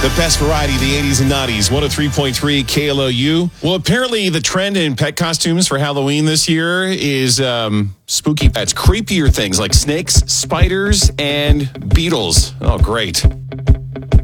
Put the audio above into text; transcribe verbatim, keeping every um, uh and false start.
The best variety of the eighties and nineties, one oh three point three K L O U. Well, apparently the trend in pet costumes for Halloween this year is um, spooky pets, creepier things like snakes, spiders, and beetles. Oh, great.